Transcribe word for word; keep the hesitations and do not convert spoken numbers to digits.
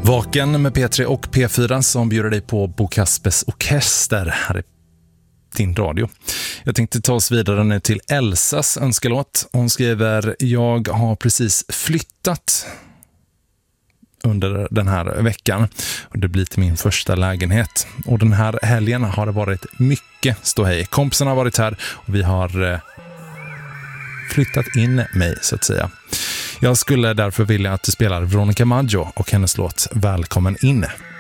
Vaken med P tre och P fyra som bjuder dig på Bo Kaspers Orkester här i din radio. Jag tänkte ta oss vidare nu till Elsas önskelåt. Hon skriver: jag har precis flyttat under den här veckan och det blir till min första lägenhet. Och den här helgen har det varit mycket ståhej. Kompisarna har varit här och vi har flyttat in mig så att säga. Jag skulle därför vilja att du spelar Veronica Maggio och hennes låt Välkommen in.